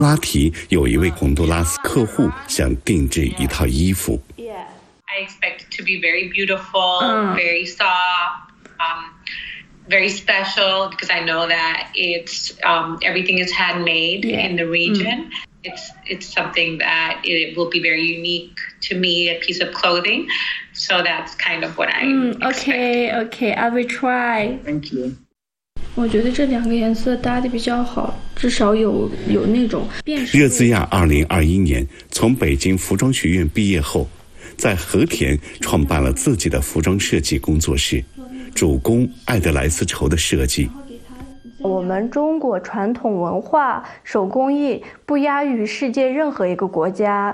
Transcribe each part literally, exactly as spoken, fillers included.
拉提有一位洪都拉斯客户想定制一套衣服。 I expect it to be very beautiful, mm. very soft, um, very special because I know that it's um, everything is handmade yeah. in the region. Mm. It's it's something that it will be very unique to me, a piece of clothing. So that's kind of what I mm, okay, okay, I will try. Thank you. 我觉得这两个颜色搭的比较好，至少有有那种辨识。 热兹亚二零二一年从北京服装学院毕业后，在和田创办了自己的服装设计工作室，主攻爱德莱丝绸的设计。 我们中国传统文化手工艺不亚于世界任何一个国家。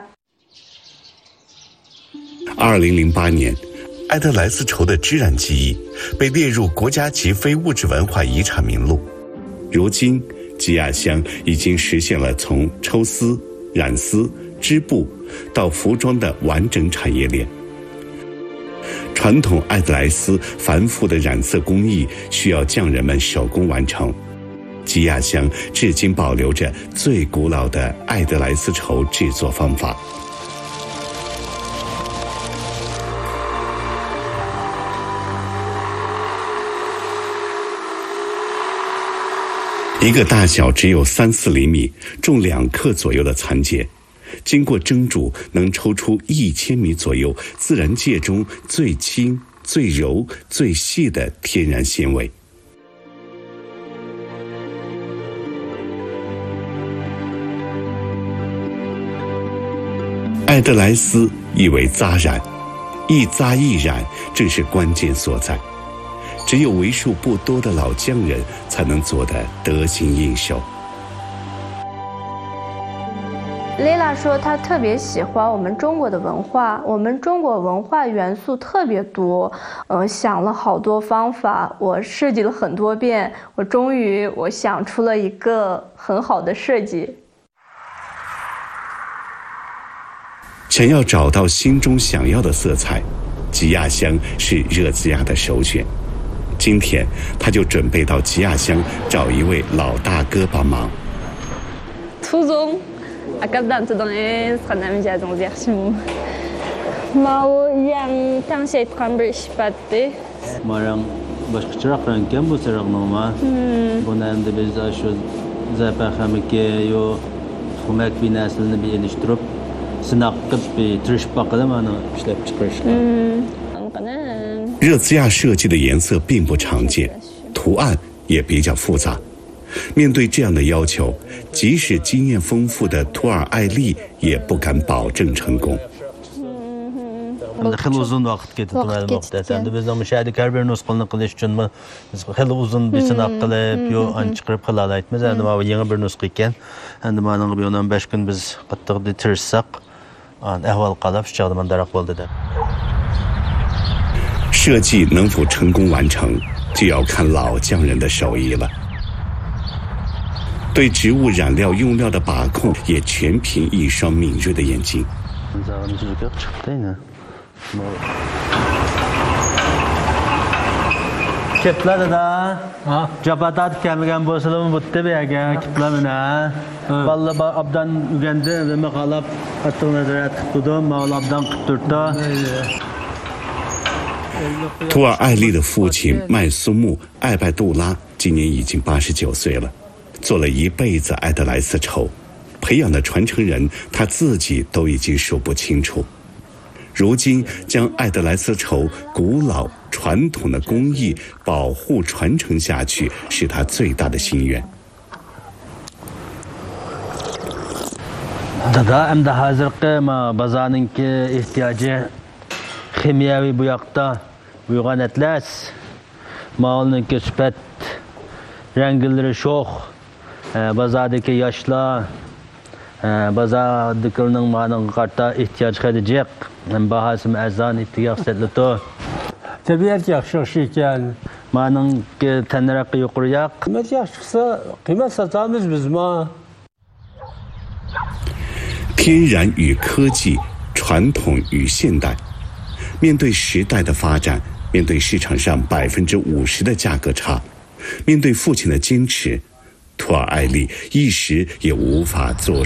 二零零八年，爱德莱丝绸的织染技艺被列入国家级非物质文化遗产名录。如今，吉亚香已经实现了从抽丝、染丝、织布到服装的完整产业链。传统爱德莱丝繁复的染色工艺需要匠人们手工完成。吉亚香至今保留着最古老的爱德莱丝绸制作方法。一个大小只有三四厘米、重两克左右的蚕茧，经过蒸煮，能抽出一千米左右自然界中最轻、最柔、最细的天然纤维。爱德莱丝意为扎染，一扎一染正是关键所在。只有为数不多的老匠人才能做得得心应手。 蕾拉说她特别喜欢我们中国的文化，我们中国文化元素特别多，呃，想了好多方法，我设计了很多遍，我终于我想出了一个很好的设计。 想要找到心中想要的色彩，吉亚香是热兹亚的首选。今天他就准备到吉亚香找一位老大哥帮忙。 투종 아까도 안 뜨더니 사람이 자동 yaxshi mau yang tangshayt qambir ishbatdi marang boshqacharoq rankan bu sarig'noma buni endi biz shu zapahamiki yo xumak binaslini belishtirib sinaq qilib tirishib boqadi mana ishlab chiqarishga。 热兹亚设计的颜色并不常见，图案也比较复杂。面对这样的要求，即使经验丰富的图尔艾丽也不敢保证成功。 خیلی uzun vaqt ketdi mana bu vaqtda. Endi biz ham shaydi har bir nusxani qilish uchun biz xeyli uzun bir sinaq qilib, yo an chiqarib qila olmaymiz. Endi mana yangi bir nusxa ekan. Endi mana bu o'n besh kun biz qattiq tirishsak, ahvol qalab shu chog'da mana daroq bo'ldi deb。 设计能否成功完成，就要看老匠人的手艺了。对植物染料用料的把控，也全凭一双敏锐的眼睛。 Kitlarida japatat kelmagan bo'lsa-mu bitta berga kitlamina. Vallahi obdan ugandi nima qilib qattiq nazorat qildim, ma'lumdan qilib turdi。 图尔艾丽的父亲麦苏木艾拜杜拉今年已经八十九岁了，做了一辈子爱德莱丝绸，培养的传承人他自己都已经数不清楚。如今将爱德莱丝绸古老传统的工艺保护传承下去，是他最大的心愿。 Dada endi hozirgi bozorninki ehtiyoji kimyoviy bu yoqda uyg'on atlas molniki sifat ranglari sho'x bozordagi yoshlar bozordagilarning ma'ning qarta ehtiyoj qilajak bahasi arzon ehtiyojlari tabiat yaxshi ekan ma'ninki tanraqqi yuqoriroq qiymat yaxshi chiqsa qiymat sotamiz bizma。 天然与科技，传统与现代，面对时代的发展，面对市场上百分之五十的价格差，面对父亲的坚持， 托尔艾丽一时也无法做